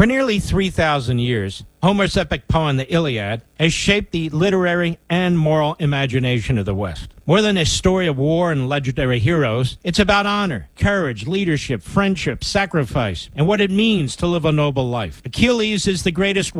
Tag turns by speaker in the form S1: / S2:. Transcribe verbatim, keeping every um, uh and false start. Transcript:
S1: For nearly three thousand years, Homer's epic poem, the Iliad, has shaped the literary and moral imagination of the West. More than a story of war and legendary heroes, it's about honor, courage, leadership, friendship, sacrifice, and what it means to live a noble life. Achilles is the greatest